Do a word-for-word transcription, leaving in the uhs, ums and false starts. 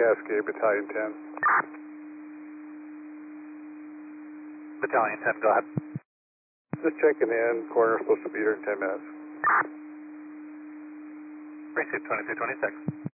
Cascade, Battalion ten. Battalion ten, go ahead. Just checking in, corner supposed to be here in ten minutes. Receive twenty-two twenty-six.